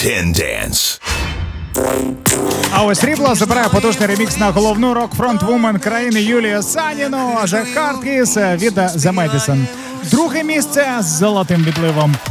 10 Dance. А ось срібло забирає потужний ремікс на головну рок-фронтвумен країни Юлію Саніну, The Hard Kiss від The Madison. Друге місце з золотим відливом